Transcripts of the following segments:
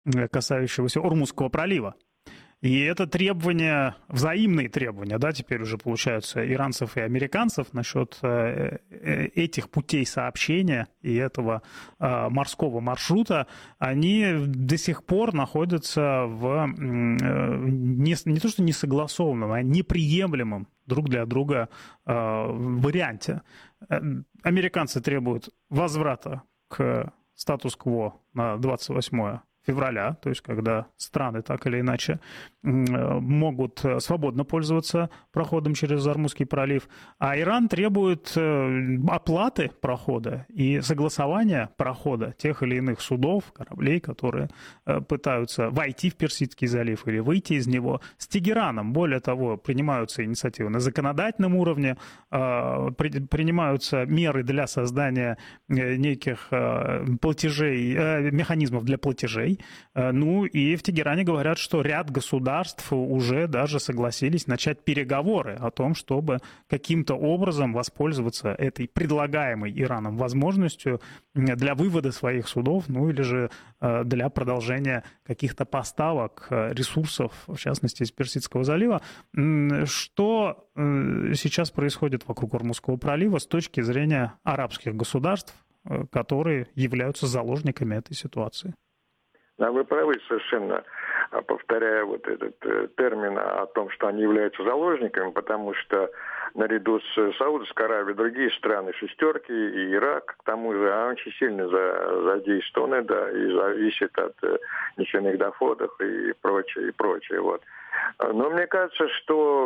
касающегося Ормузского пролива. И это требования, взаимные требования, да, теперь уже получаются иранцев и американцев насчет этих путей сообщения и этого морского маршрута, они до сих пор находятся в не то что несогласованном, а неприемлемом друг для друга варианте. Американцы требуют возврата к статус-кво на 28 февраля, то есть когда страны так или иначе могут свободно пользоваться проходом через Ормузский пролив, а Иран требует оплаты прохода и согласования прохода тех или иных судов, кораблей, которые пытаются войти в Персидский залив или выйти из него, с Тегераном. Более того, принимаются инициативы на законодательном уровне, принимаются меры для создания неких платежей, механизмов для платежей. Ну и в Тегеране говорят, что ряд государств уже даже согласились начать переговоры о том, чтобы каким-то образом воспользоваться этой предлагаемой Ираном возможностью для вывода своих судов, ну или же для продолжения каких-то поставок ресурсов, в частности, из Персидского залива. Что сейчас происходит вокруг Ормузского пролива с точки зрения арабских государств, которые являются заложниками этой ситуации? Да, вы правы совершенно, повторяя вот этот термин о том, что они являются заложниками, потому что наряду с Саудовской Аравией другие страны шестерки и Ирак, к тому же, очень сильно задействованы, да, и зависит от нефтяных доходов и прочее, и прочее. Вот. Но мне кажется, что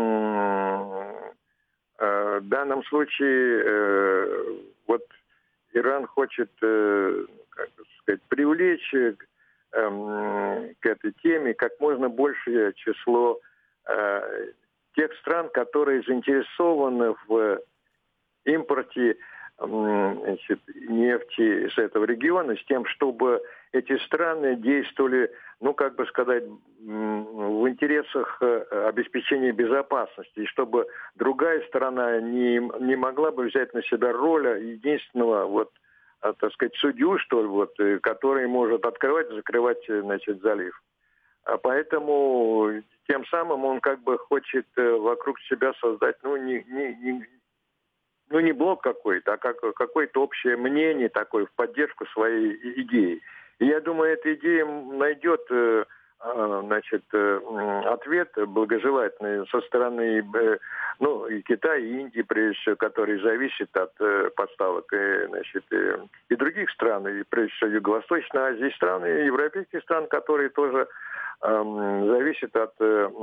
в данном случае вот Иран хочет, как сказать, привлечь к этой теме как можно большее число тех стран, которые заинтересованы в импорте нефти из этого региона, с тем, чтобы эти страны действовали, ну, как бы сказать, в интересах обеспечения безопасности, и чтобы другая сторона не могла бы взять на себя роль единственного, вот, так сказать, судью, что ли, вот, который может открывать и закрывать, значит, залив. А поэтому тем самым он как бы хочет вокруг себя создать, ну, не блок какой-то, а какое-то общее мнение такое в поддержку своей идеи. И я думаю, эта идея найдет, значит, ответ благожелательный со стороны, ну, и Китая, и Индии, прежде всего, которые зависят от поставок, значит, и других стран, и прежде всего Юго-Восточной Азии, и стран, и европейских стран, которые тоже зависят от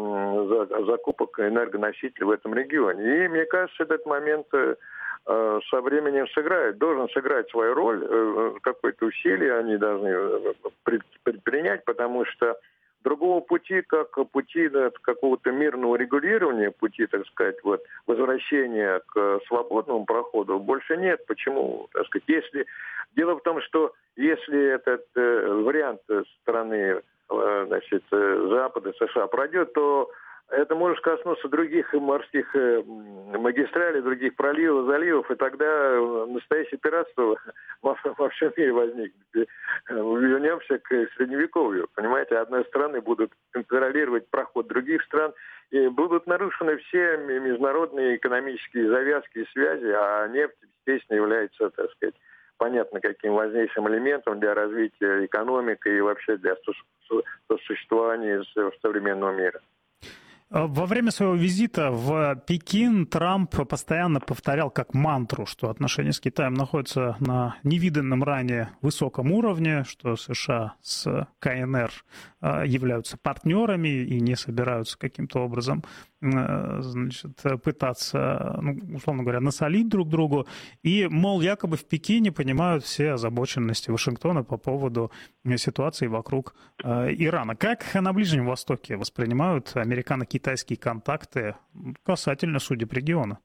закупок энергоносителей в этом регионе. И мне кажется, этот момент со временем должен сыграть свою роль, какое-то усилие они должны предпринять, потому что другого пути, как пути какого-то мирного регулирования, пути, так сказать, вот, возвращения к свободному проходу больше нет. Почему? Так сказать, дело в том, что если этот вариант со стороны, значит, Запада, США пройдет, то это может коснуться других морских магистралей, других проливов, заливов, и тогда настоящее пиратство во всем мире возникнет. Вернемся к Средневековью. Понимаете, одной страны будут контролировать проход других стран, и будут нарушены все международные экономические завязки и связи, а нефть, естественно, является, так сказать, понятно, каким важнейшим элементом для развития экономики и вообще для существования современного мира. Во время своего визита в Пекин Трамп постоянно повторял как мантру, что отношения с Китаем находятся на невиданном ранее высоком уровне, что США с КНР являются партнерами и не собираются каким-то образом, значит, пытаться, ну, условно говоря, насолить друг другу. И, мол, якобы в Пекине понимают все озабоченности Вашингтона по поводу ситуации вокруг Ирана. Как на Ближнем Востоке воспринимают американо-китайские контакты касательно судеб региона?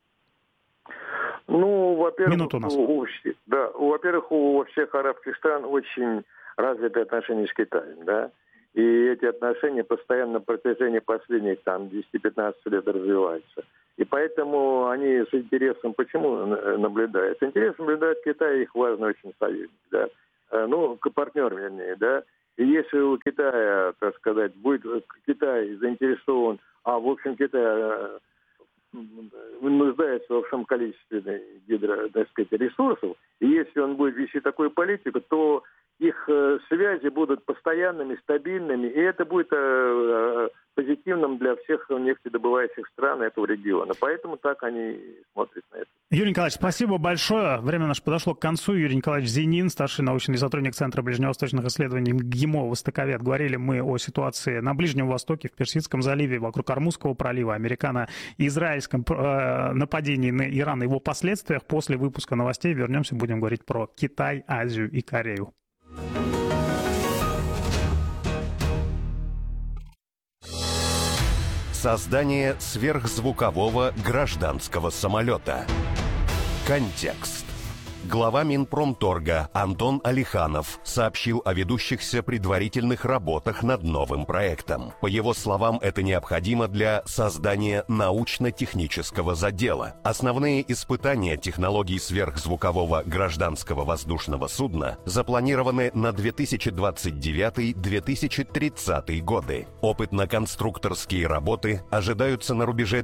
Ну, во-первых, Минуту у нас. во-первых, у всех арабских стран очень развитые отношения с Китаем, да. И эти отношения постоянно на протяжении последних 10-15 лет развиваются. И поэтому они с интересом, почему наблюдают? С интересом наблюдают Китай, их важный очень союзник, да. Ну, партнер, вернее, да. И если у Китая, так сказать, будет Китай заинтересован, в общем, Китай нуждается в большом количестве ресурсов, и если он будет вести такую политику, то их связи будут постоянными, стабильными, и это будет позитивным для всех нефтедобывающих стран этого региона. Поэтому так они смотрят на это. Юрий Николаевич, спасибо большое. Время наше подошло к концу. Юрий Николаевич Зенин, старший научный сотрудник Центра ближневосточных исследований МГИМО «Востоковед». Говорили мы о ситуации на Ближнем Востоке, в Персидском заливе, вокруг Ормузского пролива, американо-израильском нападении на Иран и его последствиях. После выпуска новостей вернемся, будем говорить про Китай, Азию и Корею. Создание сверхзвукового гражданского самолета. Контекст. Глава Минпромторга Антон Алиханов сообщил о ведущихся предварительных работах над новым проектом. По его словам, это необходимо для создания научно-технического задела. Основные испытания технологий сверхзвукового гражданского воздушного судна запланированы на 2029-2030 годы. Опытно-конструкторские работы ожидаются на рубеже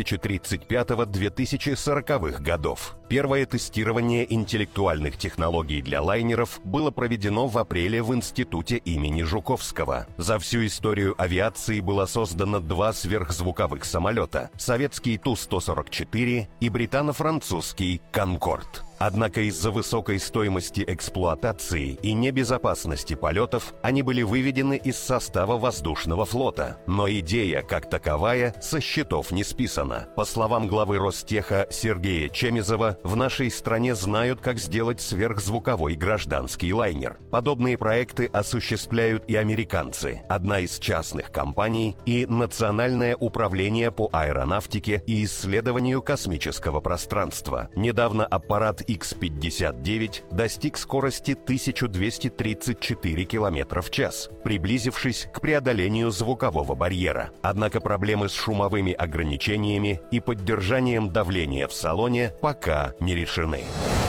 2035-2040 годов. Первое тестирование интеллектуальных технологий для лайнеров было проведено в апреле в Институте имени Жуковского. За всю историю авиации было создано 2 сверхзвуковых самолета – советский Ту-144 и британо-французский «Конкорд». Однако из-за высокой стоимости эксплуатации и небезопасности полетов они были выведены из состава воздушного флота. Но идея, как таковая, со счетов не списана. По словам главы Ростеха Сергея Чемизова, в нашей стране знают, как сделать сверхзвуковой гражданский лайнер. Подобные проекты осуществляют и американцы, одна из частных компаний и Национальное управление по аэронавтике и исследованию космического пространства. Недавно аппарат Х-59 достиг скорости 1234 км в час, приблизившись к преодолению звукового барьера. Однако проблемы с шумовыми ограничениями и поддержанием давления в салоне пока не решены.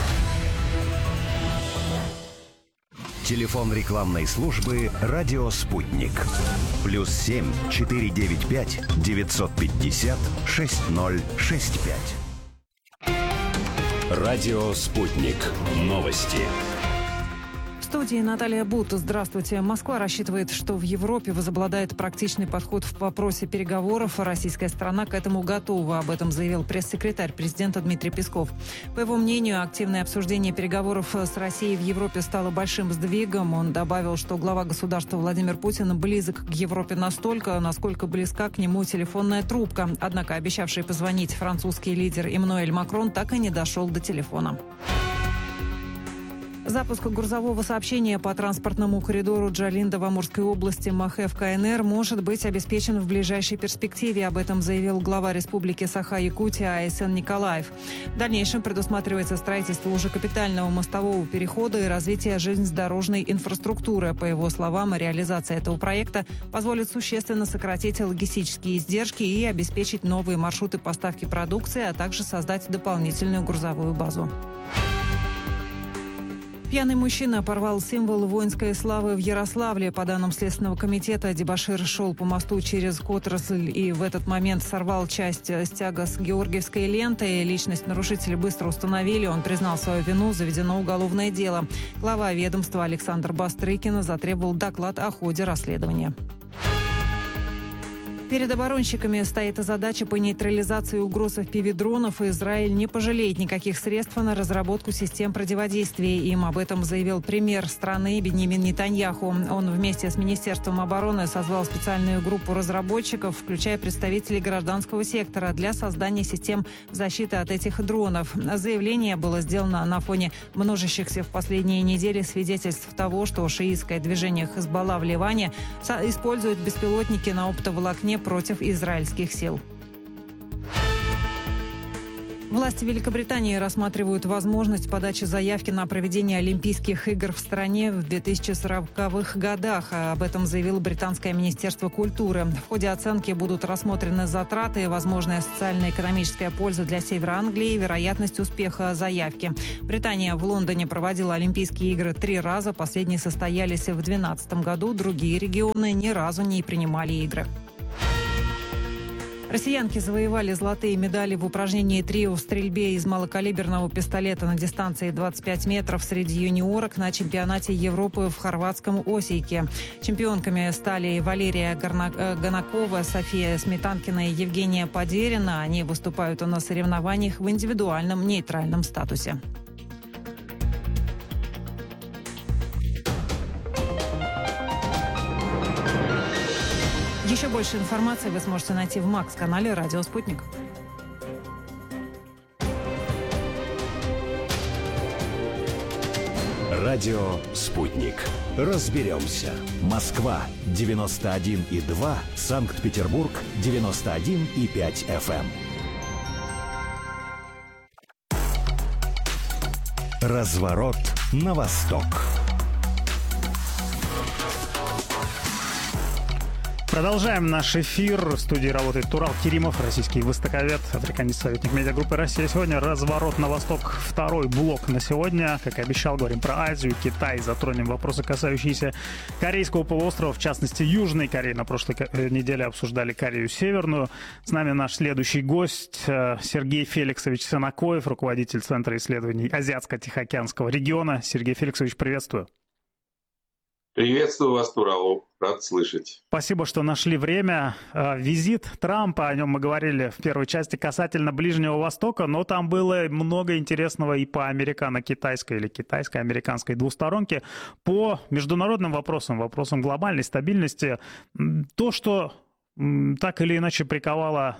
Телефон рекламной службы «Радио Спутник». +7 495 950 6065. Радио «Спутник». Новости. В студии Наталья Бут. Здравствуйте. Москва рассчитывает, что в Европе возобладает практичный подход в вопросе переговоров. Российская сторона к этому готова. Об этом заявил пресс-секретарь президента Дмитрий Песков. По его мнению, активное обсуждение переговоров с Россией в Европе стало большим сдвигом. Он добавил, что глава государства Владимир Путин близок к Европе настолько, насколько близка к нему телефонная трубка. Однако обещавший позвонить французский лидер Эммануэль Макрон так и не дошел до телефона. Запуск грузового сообщения по транспортному коридору Джалинда в Амурской области Махев КНР может быть обеспечен в ближайшей перспективе. Об этом заявил глава республики Саха-Якутия А.С.Н. Николаев. В дальнейшем предусматривается строительство уже капитального мостового перехода и развитие железнодорожной инфраструктуры. По его словам, реализация этого проекта позволит существенно сократить логистические издержки и обеспечить новые маршруты поставки продукции, а также создать дополнительную грузовую базу. Пьяный мужчина порвал символ воинской славы в Ярославле. По данным Следственного комитета, дебошир шел по мосту через Котрасль и в этот момент сорвал часть стяга с георгиевской лентой. Личность нарушителя быстро установили. Он признал свою вину, заведено уголовное дело. Глава ведомства Александр Бастрыкин затребовал доклад о ходе расследования. Перед оборонщиками стоит задача по нейтрализации угроз FPV-дронов, и Израиль не пожалеет никаких средств на разработку систем противодействия им. Об этом заявил премьер страны Биньямин Нетаньяху. Он вместе с Министерством обороны созвал специальную группу разработчиков, включая представителей гражданского сектора, для создания систем защиты от этих дронов. Заявление было сделано на фоне множащихся в последние недели свидетельств того, что шиитское движение Хезболла в Ливане использует беспилотники на оптоволокне против израильских сил. Власти Великобритании рассматривают возможность подачи заявки на проведение Олимпийских игр в стране в 2040-х годах. Об этом заявило британское министерство культуры. В ходе оценки будут рассмотрены затраты, возможная социально-экономическая польза для Севера Англии и вероятность успеха заявки. Британия в Лондоне проводила Олимпийские игры 3 раза. Последние состоялись в 2012 году. Другие регионы ни разу не принимали игры. Россиянки завоевали золотые медали в упражнении трио в стрельбе из малокалиберного пистолета на дистанции 25 метров среди юниорок на чемпионате Европы в хорватском Осијке. Чемпионками стали Валерия Ганакова, София Сметанкина и Евгения Подерина. Они выступают на соревнованиях в индивидуальном нейтральном статусе. Еще больше информации вы сможете найти в Макс-канале «Радио Спутник». Радио «Спутник». Разберемся. Москва 91,2, Санкт-Петербург 91,5 FM. Разворот на восток. Продолжаем наш эфир. В студии работает Турал Керимов, российский востоковед, африканист, советник медиагруппы «Россия». Сегодня разворот на восток, второй блок на сегодня. Как и обещал, говорим про Азию, Китай. Затронем вопросы, касающиеся Корейского полуострова, в частности, Южной Кореи. На прошлой неделе обсуждали Корею Северную. С нами наш следующий гость Сергей Феликсович Санакоев, руководитель Центра исследований Азиатско-Тихоокеанского региона. Сергей Феликсович, приветствую. Приветствую вас, Турал. Рад слышать. Спасибо, что нашли время. Визит Трампа, о нем мы говорили в первой части, касательно Ближнего Востока, но там было много интересного и по американо-китайской или китайско-американской двусторонке, по международным вопросам, вопросам глобальной стабильности. То, что так или иначе приковало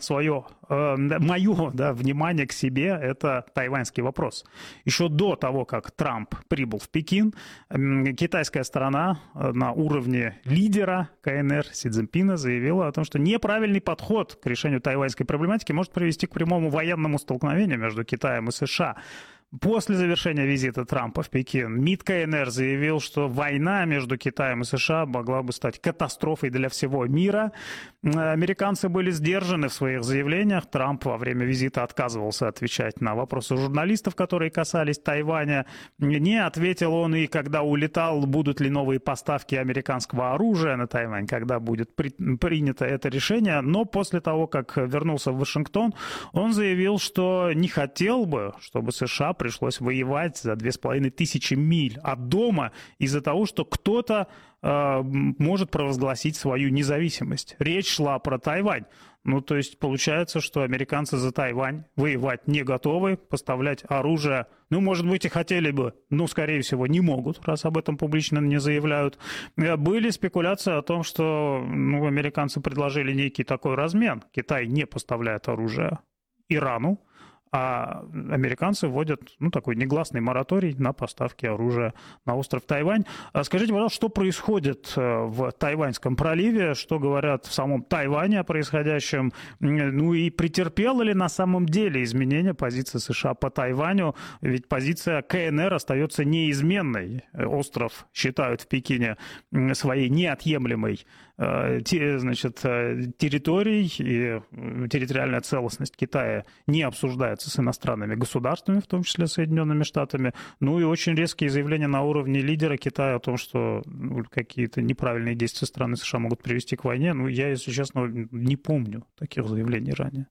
мое внимание к себе, это тайваньский вопрос. Еще до того, как Трамп прибыл в Пекин, китайская сторона на уровне лидера КНР Си Цзиньпина заявила о том, что неправильный подход к решению тайваньской проблематики может привести к прямому военному столкновению между Китаем и США. После завершения визита Трампа в Пекин МИД КНР заявил, что война между Китаем и США могла бы стать катастрофой для всего мира. Американцы были сдержаны в своих заявлениях. Трамп во время визита отказывался отвечать на вопросы журналистов, которые касались Тайваня. Не ответил он и когда улетал, будут ли новые поставки американского оружия на Тайвань, когда будет принято это решение. Но после того, как вернулся в Вашингтон, он заявил, что не хотел бы, чтобы США пришлось воевать за 2500 миль от дома из-за того, что кто-то может провозгласить свою независимость. Речь шла про Тайвань. Ну, то есть получается, что американцы за Тайвань воевать не готовы, поставлять оружие, может быть, и хотели бы, но, скорее всего, не могут, раз об этом публично не заявляют. Были спекуляции о том, что американцы предложили некий такой размен. Китай не поставляет оружие Ирану, а американцы вводят такой негласный мораторий на поставки оружия на остров Тайвань. Скажите, пожалуйста, что происходит в Тайваньском проливе, что говорят в самом Тайване о происходящем, и претерпела ли на самом деле изменение позиции США по Тайваню, ведь позиция КНР остается неизменной. Остров считают в Пекине своей неотъемлемой территорией, и территориальная целостность Китая не обсуждается с иностранными государствами, в том числе Соединенными Штатами. И очень резкие заявления на уровне лидера Китая о том, что какие-то неправильные действия страны США могут привести к войне. Я, если честно, не помню таких заявлений ранее.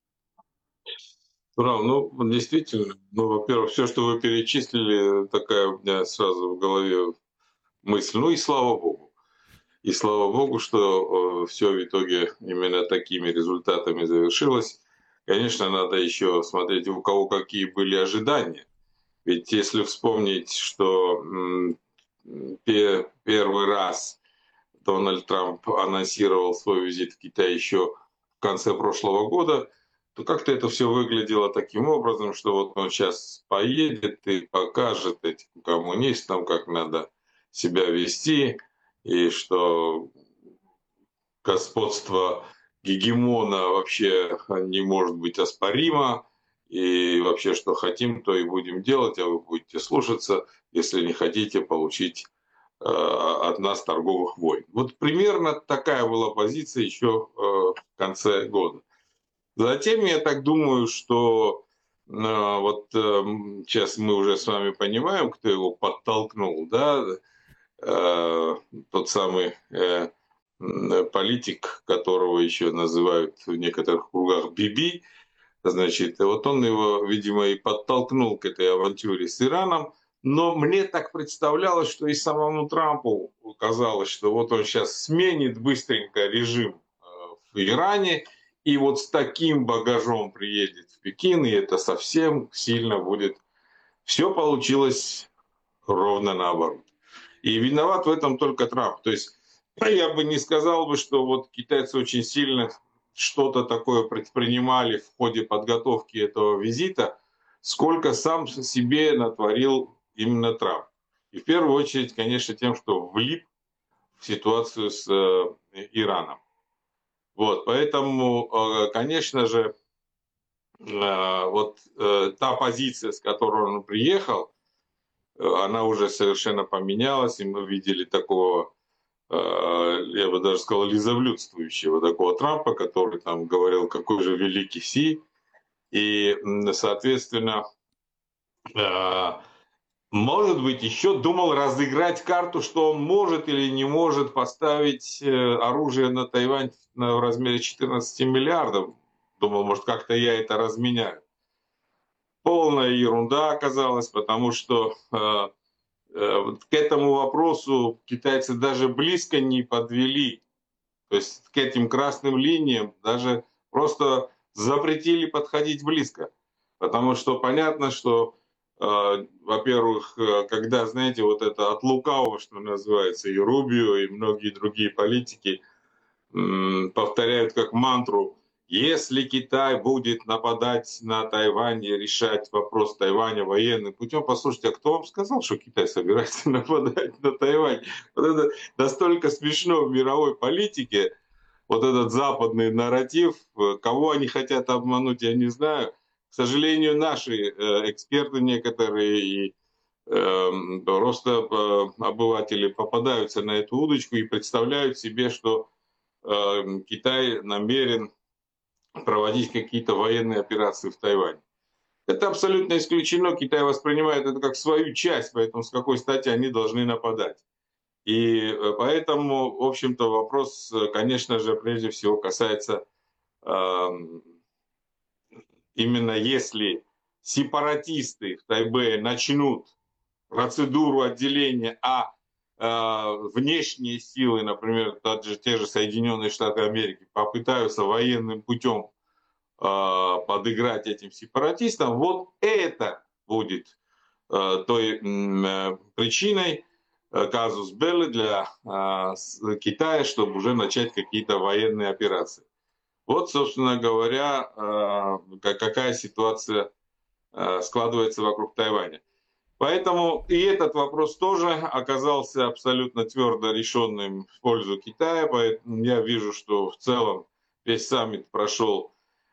Турал, действительно, во-первых, все, что вы перечислили, такая у меня сразу в голове мысль. И слава Богу. И слава Богу, что все в итоге именно такими результатами завершилось. Конечно, надо еще смотреть, у кого какие были ожидания. Ведь если вспомнить, что первый раз Дональд Трамп анонсировал свой визит в Китай еще в конце прошлого года, то как-то это все выглядело таким образом, что вот он сейчас поедет и покажет этим коммунистам, как надо себя вести, и что господство гегемона вообще не может быть оспоримо, и вообще, что хотим, то и будем делать, а вы будете слушаться, если не хотите получить от нас торговых войн. Вот примерно такая была позиция еще в конце года. Затем я так думаю, что вот сейчас мы уже с вами понимаем, кто его подтолкнул, да, тот самый политик, которого еще называют в некоторых кругах Биби, значит, вот он его, видимо, и подтолкнул к этой авантюре с Ираном, но мне так представлялось, что и самому Трампу казалось, что вот он сейчас сменит быстренько режим в Иране, и вот с таким багажом приедет в Пекин, и это совсем сильно будет. Все получилось ровно наоборот. И виноват в этом только Трамп. То есть я бы не сказал бы, что вот китайцы очень сильно что-то такое предпринимали в ходе подготовки этого визита, сколько сам себе натворил именно Трамп. И в первую очередь, конечно, тем, что влип в ситуацию с Ираном. Вот, поэтому, конечно же, вот та позиция, с которой он приехал, она уже совершенно поменялась, и мы видели такого, я бы даже сказал, лизоблюдствующего такого Трампа, который там говорил, какой же великий Си, и, соответственно, может быть, еще думал разыграть карту, что он может или не может поставить оружие на Тайвань в размере 14 миллиардов. Думал, может, как-то я это разменяю. Полная ерунда оказалась, потому что к этому вопросу китайцы даже близко не подвели. То есть к этим красным линиям даже просто запретили подходить близко. Потому что понятно, что, во-первых, когда, знаете, вот это от лукавого, что называется, и Рубио, и многие другие политики повторяют как мантру: если Китай будет нападать на Тайвань и решать вопрос Тайваня военным путем, послушайте, а кто вам сказал, что Китай собирается нападать на Тайвань? Вот это настолько смешно в мировой политике, вот этот западный нарратив, кого они хотят обмануть, я не знаю. К сожалению, наши эксперты некоторые и просто обыватели попадаются на эту удочку и представляют себе, что Китай намерен проводить какие-то военные операции в Тайване. Это абсолютно исключено. Китай воспринимает это как свою часть, поэтому с какой стати они должны нападать. И поэтому, в общем-то, вопрос, конечно же, прежде всего касается именно если сепаратисты в Тайбэе начнут процедуру отделения, а внешние силы, например, те же Соединенные Штаты Америки, попытаются военным путем подыграть этим сепаратистам, вот это будет той причиной, казус белли для Китая, чтобы уже начать какие-то военные операции. Вот, собственно говоря, какая ситуация складывается вокруг Тайваня. Поэтому и этот вопрос тоже оказался абсолютно твердо решенным в пользу Китая. Поэтому я вижу, что в целом весь саммит прошел,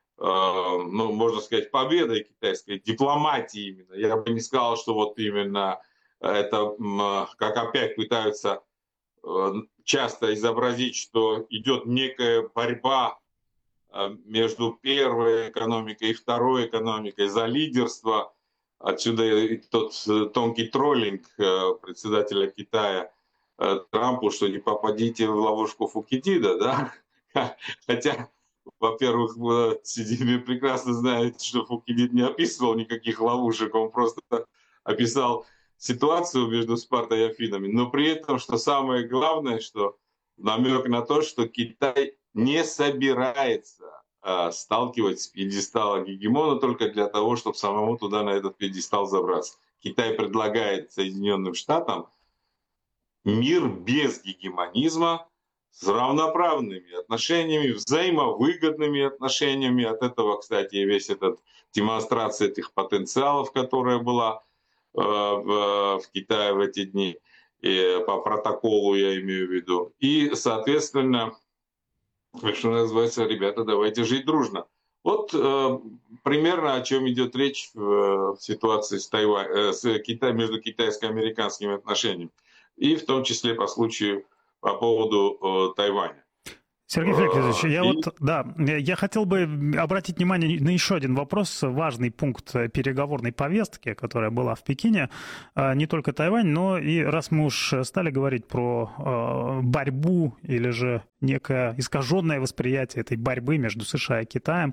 ну, можно сказать, победой китайской дипломатии именно. Я бы не сказал, что вот именно это, как опять пытаются часто изобразить, что идет некая борьба между первой экономикой и второй экономикой за лидерство. Отсюда и тот тонкий троллинг председателя Китая Трампу, что не попадите в ловушку Фукидида, да? Хотя, во-первых, Си Цзиньпин прекрасно знает, что Фукидид не описывал никаких ловушек, он просто описал ситуацию между Спартой и Афинами. Но при этом, что самое главное, что намек на то, что Китай не собирается сталкивать с пьедестала гегемона только для того, чтобы самому туда, на этот пьедестал, забраться. Китай предлагает Соединенным Штатам мир без гегемонизма, с равноправными отношениями, взаимовыгодными отношениями. От этого, кстати, и весь этот демонстрация этих потенциалов, которая была в Китае в эти дни, и по протоколу я имею в виду. И, соответственно, что называется, ребята, давайте жить дружно. Вот примерно о чем идет речь в ситуации с Китаем, между китайско-американскими отношениями. И в том числе по поводу Тайваня. Сергей Феликсович, я хотел бы обратить внимание на еще один вопрос, важный пункт переговорной повестки, которая была в Пекине. Не только Тайвань, но и раз мы уж стали говорить про борьбу или же некое искаженное восприятие этой борьбы между США и Китаем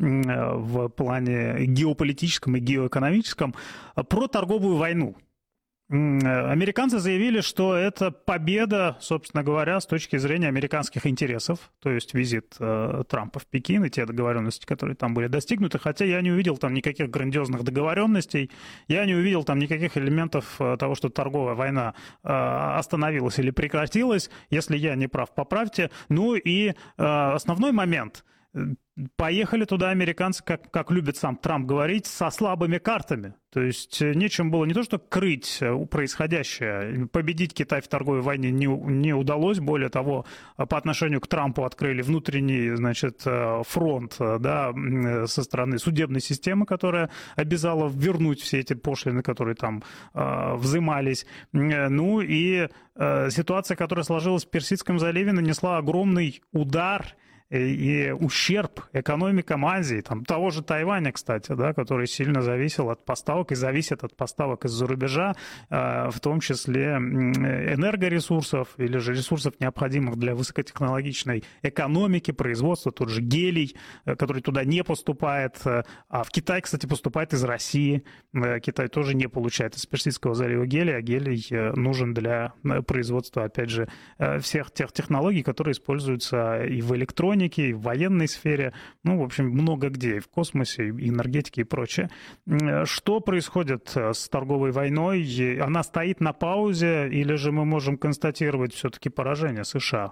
в плане геополитическом и геоэкономическом, про торговую войну. Американцы заявили, что это победа, собственно говоря, с точки зрения американских интересов, то есть визит Трампа в Пекин и те договоренности, которые там были достигнуты, хотя я не увидел там никаких грандиозных договоренностей, я не увидел там никаких элементов того, что торговая война остановилась или прекратилась, если я не прав, поправьте. Ну и основной момент. Поехали туда американцы, как любит сам Трамп говорить, со слабыми картами. То есть нечем было не то что крыть происходящее, победить Китай в торговой войне не удалось. Более того, по отношению к Трампу открыли внутренний, значит, фронт, да, со стороны судебной системы, которая обязала вернуть все эти пошлины, которые там взимались. Ну и ситуация, которая сложилась в Персидском заливе, нанесла огромный удар и ущерб экономикам Азии, там, того же Тайваня, кстати, да, который сильно зависел от поставок и зависит от поставок из-за рубежа, в том числе энергоресурсов или же ресурсов, необходимых для высокотехнологичной экономики, производства, тот же гелий, который туда не поступает, а в Китай, кстати, поступает из России. Китай тоже не получает из Персидского залива гелий, а гелий нужен для производства, опять же, всех тех технологий, которые используются и в электронике, и в военной сфере, ну, в общем, много где, и в космосе, и энергетике, и прочее. Что происходит с торговой войной? Она стоит на паузе, или же мы можем констатировать все-таки поражение США?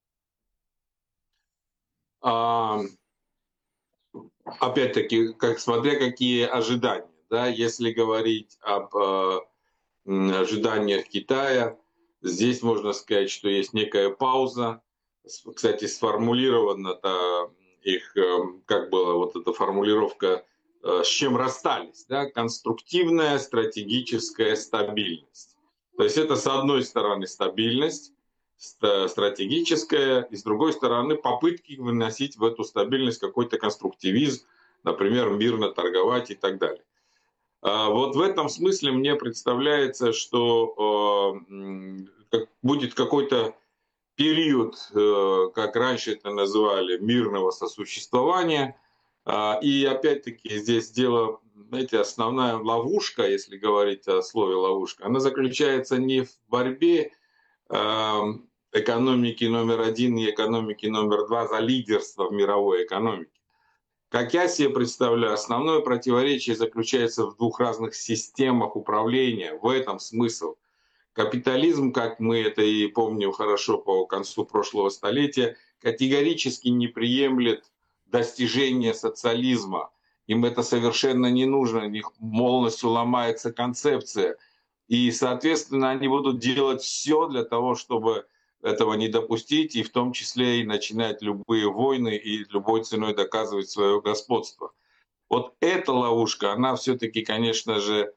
Опять-таки, смотря какие ожидания. Да? Если говорить об ожиданиях Китая, здесь можно сказать, что есть некая пауза. Кстати, сформулирована их, как была вот эта формулировка, с чем расстались, да? Конструктивная стратегическая стабильность. То есть это, с одной стороны, стабильность стратегическая, и с другой стороны, попытки выносить в эту стабильность какой-то конструктивизм, например, мирно торговать и так далее. Вот в этом смысле мне представляется, что будет какой-то период, как раньше это называли, мирного сосуществования. И опять-таки здесь дело, знаете, основная ловушка, если говорить о слове ловушка, она заключается не в борьбе экономики номер один и экономики номер два за лидерство в мировой экономике. Как я себе представляю, основное противоречие заключается в двух разных системах управления. В этом смысл. Капитализм, как мы это и помним хорошо по концу прошлого столетия, категорически не приемлет достижения социализма. Им это совершенно не нужно, у них полностью ломается концепция. И, соответственно, они будут делать все для того, чтобы этого не допустить, и в том числе и начинать любые войны и любой ценой доказывать свое господство. Вот эта ловушка, она все-таки, конечно же,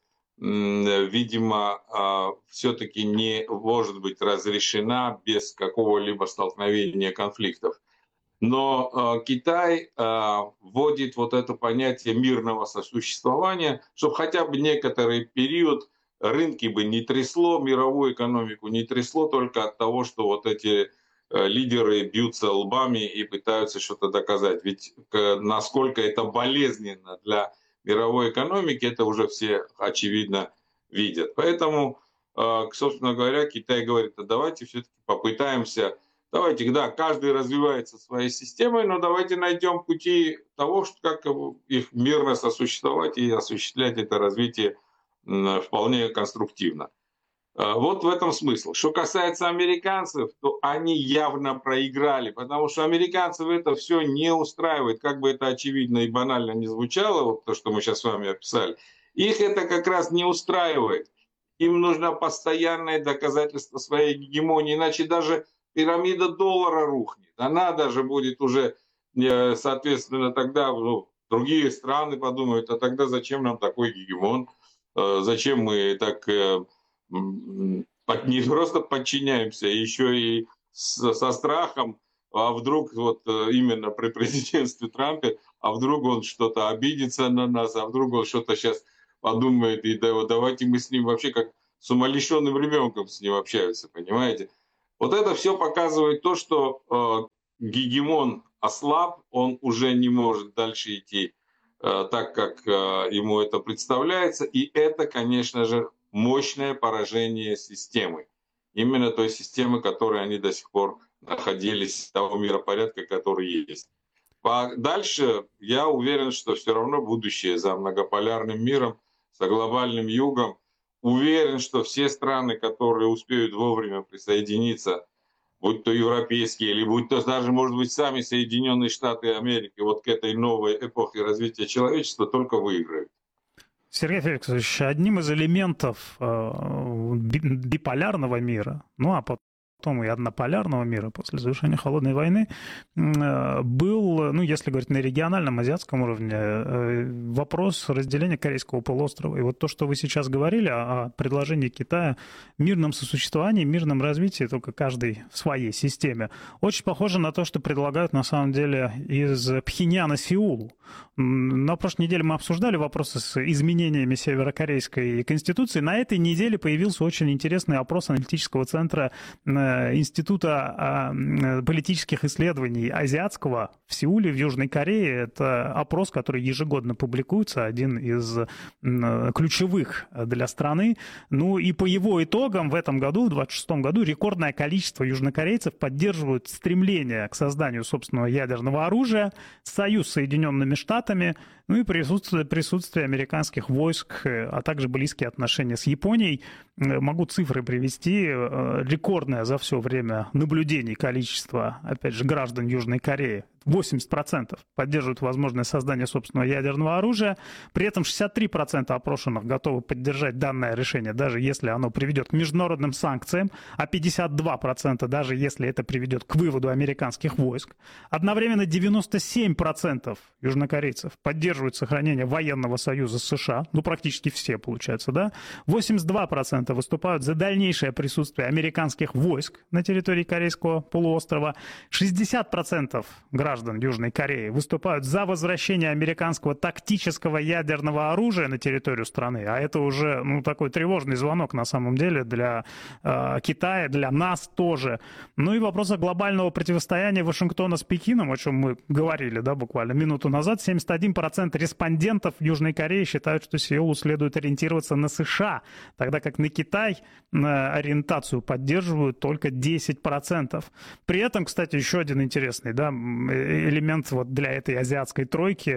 видимо, все-таки не может быть разрешена без какого-либо столкновения конфликтов. Но Китай вводит вот это понятие мирного сосуществования, чтобы хотя бы некоторый период рынки бы не трясло, мировую экономику не трясло только от того, что вот эти лидеры бьются лбами и пытаются что-то доказать. Ведь насколько это болезненно для мировой экономики, это уже все очевидно видят. Поэтому, собственно говоря, Китай говорит, а давайте все-таки попытаемся, давайте, да, каждый развивается своей системой, но давайте найдем пути того, как их мирно сосуществовать и осуществлять это развитие вполне конструктивно. Вот в этом смысл. Что касается американцев, то они явно проиграли, потому что американцев это все не устраивает, как бы это очевидно и банально не звучало, вот то, что мы сейчас с вами описали. Их это как раз не устраивает. Им нужно постоянное доказательство своей гегемонии, иначе даже пирамида доллара рухнет. Она даже будет уже соответственно, тогда другие страны подумают, а тогда зачем нам такой гегемон? Зачем мы так не просто подчиняемся, еще и со страхом, а вдруг именно при президентстве Трампа, а вдруг он что-то обидится на нас, а вдруг он что-то сейчас подумает, и давайте мы с ним вообще как с умалишенным ребенком с ним общаются, понимаете? Вот это все показывает то, что гегемон ослаб, он уже не может дальше идти так, как ему это представляется, и это, конечно же, мощное поражение системы. Именно той системы, в которой они до сих пор находились, того миропорядка, который есть. Дальше я уверен, что все равно будущее за многополярным миром, за глобальным югом. Уверен, что все страны, которые успеют вовремя присоединиться, будь то европейские, или будь то даже, может быть, сами Соединенные Штаты Америки, вот к этой новой эпохе развития человечества, только выиграют. Сергей Феликсович, одним из элементов биполярного мира, а потом и однополярного мира после завершения Холодной войны, был, если говорить на региональном азиатском уровне, вопрос разделения Корейского полуострова. И вот то, что вы сейчас говорили о предложении Китая, мирном сосуществовании, мирном развитии, только каждой в своей системе, очень похоже на то, что предлагают на самом деле из Пхеньяна Сеулу. На прошлой неделе мы обсуждали вопросы с изменениями северокорейской конституции. На этой неделе появился очень интересный опрос аналитического центра Института политических исследований азиатского в Сеуле, в Южной Корее. Это опрос, который ежегодно публикуется, один из ключевых для страны. И по его итогам в этом году, в 2026 году, рекордное количество южнокорейцев поддерживают стремление к созданию собственного ядерного оружия, союз с Соединенными Штатами, и присутствие американских войск, а также близкие отношения с Японией. Могу цифры привести. Рекордное за все время наблюдений количество, опять же, граждан Южной Кореи. 80% поддерживают возможность создания собственного ядерного оружия. При этом 63% опрошенных готовы поддержать данное решение, даже если оно приведет к международным санкциям, а 52% даже если это приведет к выводу американских войск. Одновременно 97% южнокорейцев поддерживают сохранение военного союза с США. Практически все, получается, да? 82% выступают за дальнейшее присутствие американских войск на территории Корейского полуострова. 60% граждан Южной Кореи выступают за возвращение американского тактического ядерного оружия на территорию страны, а это уже такой тревожный звонок на самом деле для Китая, для нас тоже. И вопрос глобального противостояния Вашингтона с Пекином, о чем мы говорили, буквально минуту назад. 71% респондентов Южной Кореи считают, что Сеулу следует ориентироваться на США, тогда как на Китай ориентацию поддерживают только 10%. При этом, кстати, еще один интересный, элемент для этой азиатской тройки,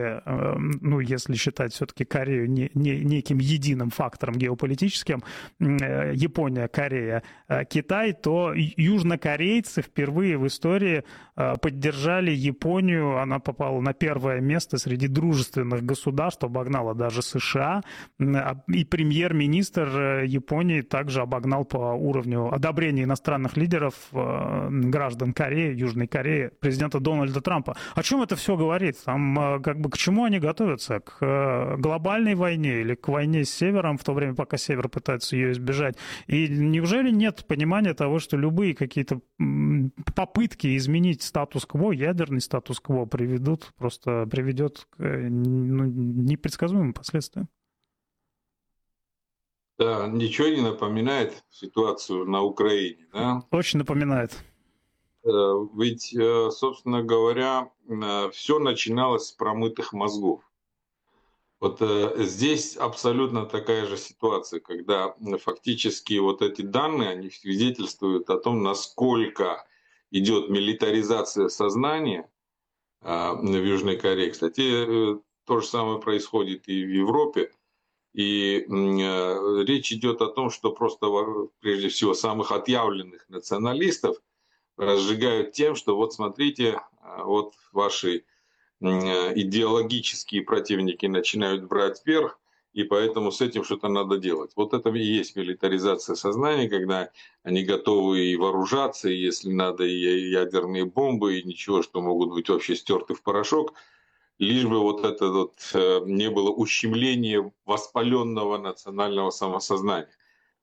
если считать все-таки Корею неким единым фактором геополитическим, Япония, Корея, Китай, то южнокорейцы впервые в истории поддержали Японию. Она попала на первое место среди дружественных государств, обогнала даже США. И премьер-министр Японии также обогнал по уровню одобрения иностранных лидеров, граждан Кореи, Южной Кореи, президента Дональда Трампа. О чем это все говорит? К чему они готовятся? К глобальной войне или к войне с Севером, в то время, пока Север пытается ее избежать? И неужели нет понимания того, что любые какие-то попытки изменить статус-кво, ядерный статус-кво, приведет к непредсказуемым последствиям? Да, ничего не напоминает ситуацию на Украине, да? Очень напоминает. Ведь, собственно говоря, все начиналось с промытых мозгов. Здесь абсолютно такая же ситуация, когда фактически эти данные, они свидетельствуют о том, насколько идет милитаризация сознания в Южной Корее. Кстати, то же самое происходит и в Европе. И речь идет о том, что просто, прежде всего, самых отъявленных националистов разжигают тем, что смотрите, ваши идеологические противники начинают брать верх, и поэтому с этим что-то надо делать. Вот это и есть милитаризация сознания, когда они готовы и вооружаться, и если надо, и ядерные бомбы, и ничего, что могут быть вообще стерты в порошок, лишь бы вот это вот не было ущемления воспаленного национального самосознания.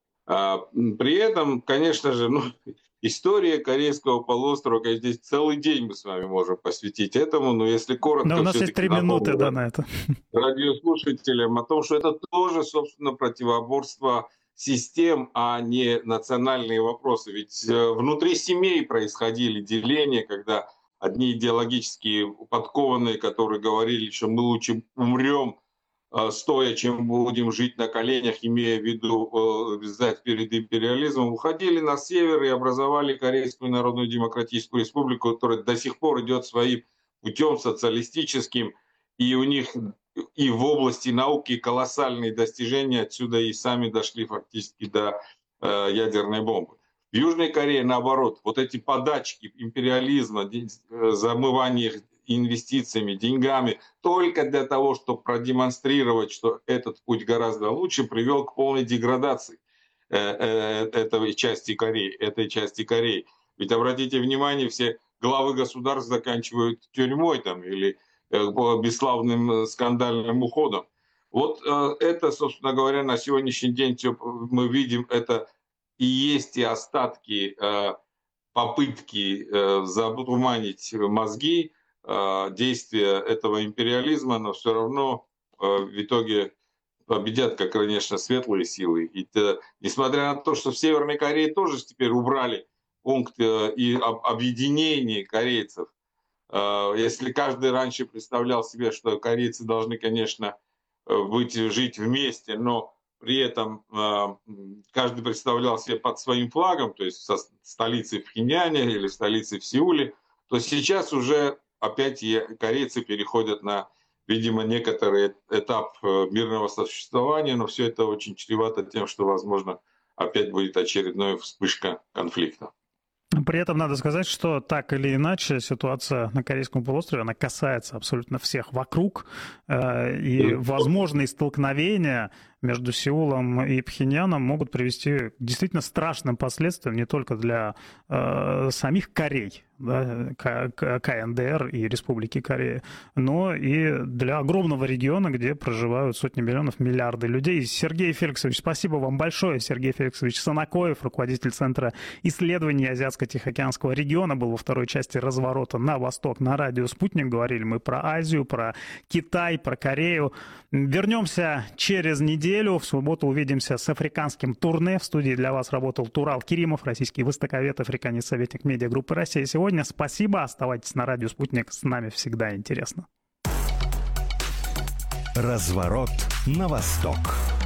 При этом, конечно же, история Корейского полуострова, конечно, здесь целый день мы с вами можем посвятить этому, но если коротко... Но у нас есть 3 минуты, да, на это. Радиослушателям о том, что это тоже, собственно, противоборство систем, а не национальные вопросы. Ведь внутри семей происходили деления, когда одни идеологически подкованные, которые говорили, что мы лучше умрем стоя, чем будем жить на коленях, имея в виду взять перед империализмом, уходили на север и образовали Корейскую Народную Демократическую Республику, которая до сих пор идет своим путем социалистическим, и у них и в области науки колоссальные достижения, отсюда и сами дошли фактически до ядерной бомбы. В Южной Корее, наоборот, вот эти подачки империализма, замывание инвестициями, деньгами, только для того, чтобы продемонстрировать, что этот путь гораздо лучше, привел к полной деградации этой части Кореи. Ведь обратите внимание, все главы государств заканчивают тюрьмой там, или бесславным скандальным уходом. Вот это, собственно говоря, на сегодняшний день мы видим, это и есть и остатки попытки затуманить мозги, действия этого империализма, но все равно в итоге победят, как, конечно, светлые силы. И несмотря на то, что в Северной Корее тоже теперь убрали пункт и объединение корейцев, если каждый раньше представлял себе, что корейцы должны, конечно, жить вместе, но при этом каждый представлял себе под своим флагом, то есть со столицей в Пхеньяне или столицей в Сеуле, то сейчас уже опять корейцы переходят на, видимо, некоторый этап мирного сосуществования, но все это очень чревато тем, что, возможно, опять будет очередная вспышка конфликта. При этом надо сказать, что так или иначе ситуация на Корейском полуострове, она касается абсолютно всех вокруг, и возможные столкновения между Сеулом и Пхеньяном могут привести к действительно страшным последствиям не только для самих Корей, да, КНДР и Республики Корея, но и для огромного региона, где проживают сотни миллионов, миллиарды людей. Сергей Феликсович, спасибо вам большое. Сергей Феликсович Санакоев, руководитель Центра исследований Азиатско-Тихоокеанского региона, был во второй части «Разворота на восток» на радио «Спутник». Говорили мы про Азию, про Китай, про Корею. Вернемся через неделю. В субботу увидимся с африканским турне. В студии для вас работал Турал Керимов, российский востоковед, африканец, советник медиагруппы «Россия сегодня». Спасибо. Оставайтесь на радио «Спутник». С нами всегда интересно. Разворот на восток.